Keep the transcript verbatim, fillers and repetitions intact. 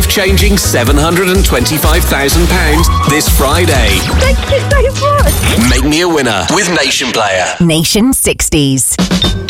life-changing seven hundred twenty-five thousand pounds this Friday. Thank you so much. Make me a winner with Nation Player. Nation sixties.